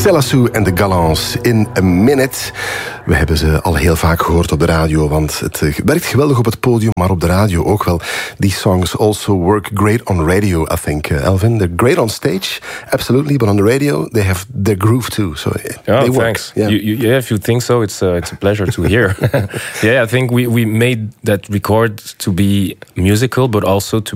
Céla Sou en de Galants in a Minute. We hebben ze al heel vaak gehoord op de radio, want het werkt geweldig op het podium, maar op de radio ook wel. These songs also work great on radio, I think, Elvin. They're great on stage, absolutely, but on the radio, they have their groove too. So they work. Thanks. Yeah. If you think so, it's a pleasure to hear. Yeah, I think we made that record to be musical, but also to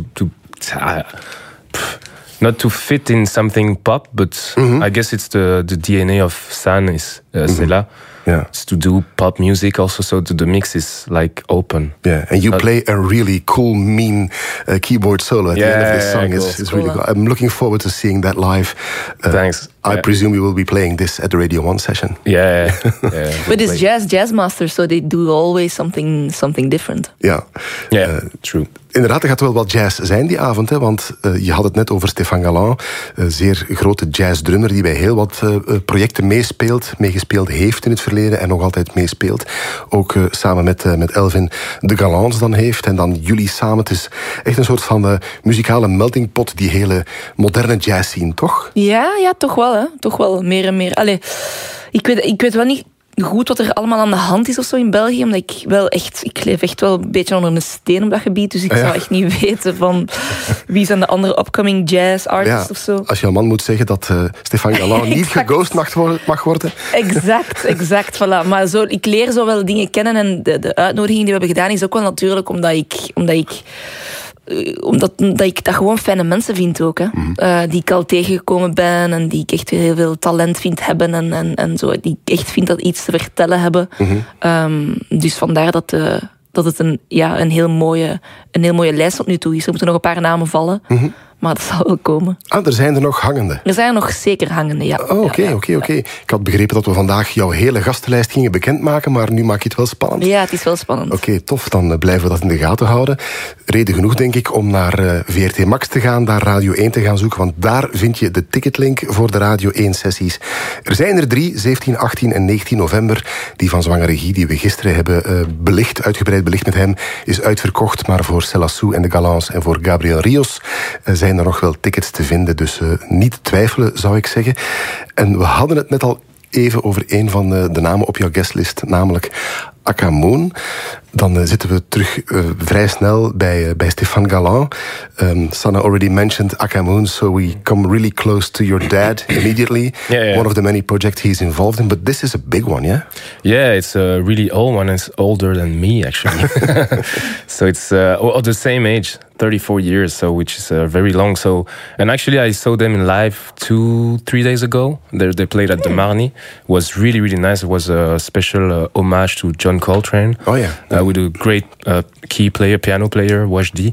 not to fit in something pop, but I guess it's the DNA of San is Céla. Yeah. It's to do pop music also, so the mix is like open. Yeah, and you play a really cool, mean keyboard solo at the end of this song. Cool. It's really cool. I'm looking forward to seeing that live. Thanks. I presume you will be playing this at the Radio 1 session. Yeah. But it's jazz masters, so they do always something different. Ja, true. Inderdaad, er gaat wel wat jazz zijn die avond, hè, want je had het net over Stéphane Galland, een zeer grote jazzdrummer die bij heel wat projecten meegespeeld heeft in het verleden en nog altijd meespeelt. Ook samen met Elvin de Galants dan heeft en dan jullie samen. Het is echt een soort van muzikale melting pot, die hele moderne jazz scene, toch? Ja, toch wel, hè. Toch wel, meer en meer. Allee, ik weet wel niet goed wat er allemaal aan de hand is of zo in België, omdat ik leef echt wel een beetje onder een steen op dat gebied, dus ik zou echt niet weten van wie zijn de andere upcoming jazz artists of zo. Als je een man moet zeggen dat Stéphane Galland niet geghost mag worden. Exact, voilà. Maar ik leer zo wel dingen kennen en de uitnodiging die we hebben gedaan is ook wel natuurlijk omdat ik dat gewoon fijne mensen vind ook. Hè. Die ik al tegengekomen ben en die ik echt heel veel talent vind hebben en zo. Die ik echt vind dat iets te vertellen hebben. Dus vandaar dat het een heel mooie lijst tot nu toe is. Er moeten nog een paar namen vallen. Maar dat zal wel komen. Er zijn er nog hangende. Er zijn er nog zeker hangende, ja. Oké. Ik had begrepen dat we vandaag jouw hele gastenlijst gingen bekendmaken, maar nu maak je het wel spannend. Ja, het is wel spannend. Oké, tof. Dan blijven we dat in de gaten houden. Reden genoeg, denk ik, om naar VRT Max te gaan, daar Radio 1 te gaan zoeken, want daar vind je de ticketlink voor de Radio 1-sessies. Er zijn er 3, 17, 18 en 19 november. Die van Zwangere Guy, die we gisteren hebben uitgebreid belicht met hem, is uitverkocht, maar voor Céla Sou en de Galants en voor Gabriel Rios zijn er nog wel tickets te vinden, dus niet twijfelen, zou ik zeggen. En we hadden het net al even over een van de namen op jouw guestlist, namelijk Akamoon. Dan zitten we terug vrij snel bij Stéphane Galland. Sanna already mentioned Akamoon, so we come really close to your dad immediately. Yeah. One of the many projects he's involved in, but this is a big one, yeah? Yeah, it's a really old one. It's older than me, actually. So it's of the same age, 34 years, so which is very long. So, and actually, I saw them in live 2-3 days ago. They played at the Marny. It was really, really nice. It was a special homage to John Coltrane. Oh yeah. With a great piano player, Wajdi.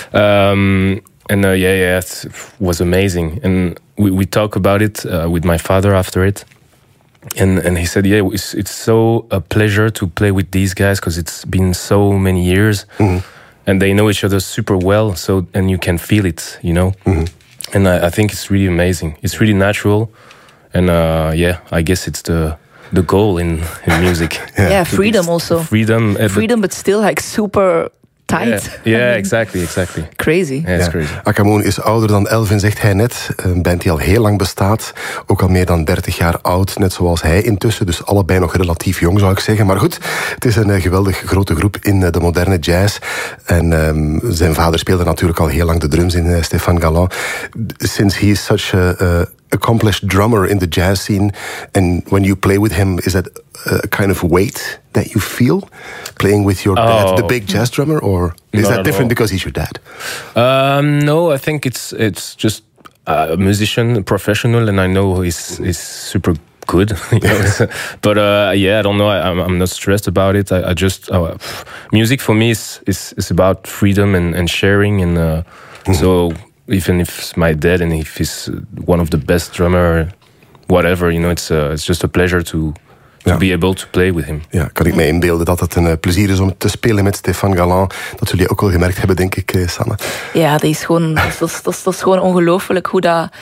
It was amazing. And we talked about it with my father after it. And he said, it's so a pleasure to play with these guys because it's been so many years. And they know each other super well, and you can feel it, you know? And I think it's really amazing. It's really natural. And I guess it's the goal in music. Yeah, freedom also. Freedom, but still like super tight. Yeah, exactly. Crazy. Yeah, it's crazy. Akamoon is ouder dan Elvin, zegt hij net. Een band die al heel lang bestaat. Ook al meer dan 30 jaar oud, net zoals hij intussen. Dus allebei nog relatief jong, zou ik zeggen. Maar goed, het is een geweldig grote groep in de moderne jazz. En zijn vader speelde natuurlijk al heel lang de drums in Stéphane Galland. Since he is such a accomplished drummer in the jazz scene, and when you play with him, is that a kind of weight that you feel playing with your dad, the big jazz drummer, or is that different because he's your dad? No, I think it's just a musician, a professional, and I know he's super good. You know? But I don't know. I'm not stressed about it. I just music for me is about freedom and sharing, and so. Even if it's my dad and if he's one of the best drummer, whatever, you know, it's just a pleasure to be able to play with him. Ja, kan ik me inbeelden dat het een plezier is om te spelen met Stéphane Galland. Dat jullie ook wel gemerkt hebben, denk ik, Sanne. Ja, dat is gewoon ongelooflijk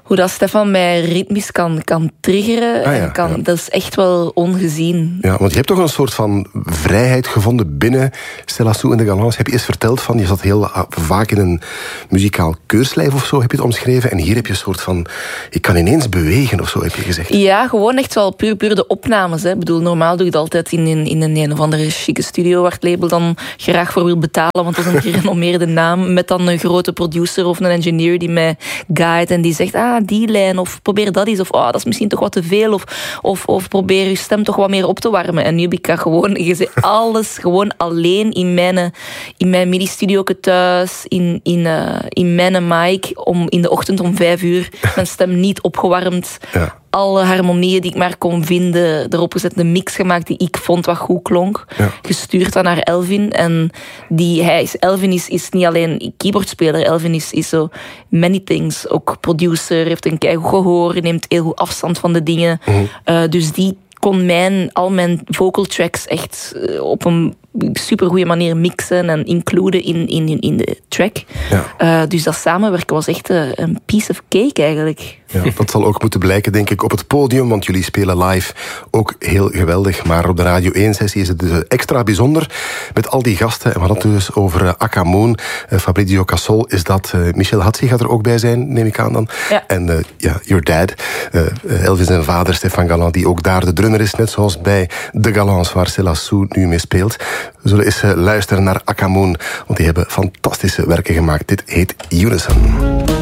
Hoe dat Stefan mij ritmisch kan triggeren. Dat is echt wel ongezien. Ja, want je hebt toch een soort van vrijheid gevonden binnen Céla Sou en de Galants. Heb je eens verteld van, je zat heel vaak in een muzikaal keurslijf of zo, heb je het omschreven. En hier heb je een soort van, ik kan ineens bewegen of zo, heb je gezegd. Ja, gewoon echt wel puur de opnames. Hè. Ik bedoel, normaal doe je het altijd in een of andere chique studio waar het label dan graag voor wil betalen, want dat is een gerenommeerde naam, met dan een grote producer of een engineer die mij guide en die zegt, die lijn, of probeer dat eens, of dat is misschien toch wat te veel, of probeer je stem toch wat meer op te warmen. En nu heb ik dat gewoon alles gewoon alleen in mijn midi-studio thuis, in mijn mic, in de ochtend om 5:00, mijn stem niet opgewarmd. Ja. Alle harmonieën die ik maar kon vinden, erop gezet, een mix gemaakt die ik vond wat goed klonk. Ja. Gestuurd dan naar Elvin. En Elvin is niet alleen keyboardspeler, Elvin is zo many things. Ook producer, heeft een keigoed gehoor, neemt heel goed afstand van de dingen. Dus die kon al mijn vocal tracks echt op een supergoeie manier mixen en includen in de track. Ja. Dus dat samenwerken was echt een piece of cake eigenlijk. Ja, dat zal ook moeten blijken, denk ik, op het podium, want jullie spelen live ook heel geweldig. Maar op de Radio 1-sessie is het dus extra bijzonder met al die gasten. En we hadden het dus over Akamoon, Fabrizio Cassol is dat. Michel Hatzi gaat er ook bij zijn, neem ik aan dan. Ja. En your dad, Elvis zijn vader, Stefan Gallant, die ook daar de drummer is, net zoals bij de Galants, waar Céla Sou nu mee speelt. We zullen eens luisteren naar Akamoon, want die hebben fantastische werken gemaakt. Dit heet Unison.